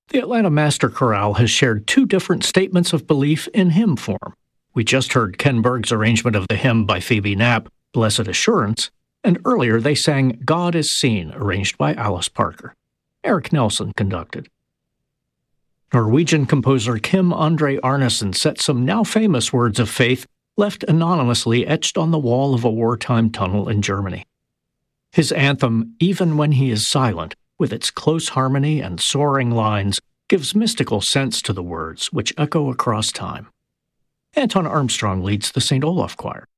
The Atlanta Master Chorale has shared two different statements of belief in hymn form. We just heard Ken Berg's arrangement of the hymn by Phoebe Knapp, Blessed Assurance, and earlier they sang God is Seen, arranged by Alice Parker. Eric Nelson conducted. Norwegian composer Kim André Arnesen set some now famous words of faith left anonymously etched on the wall of a wartime tunnel in Germany. His anthem, Even When He Is Silent, with its close harmony and soaring lines, gives mystical sense to the words, which echo across time. Anton Armstrong leads the St. Olaf Choir.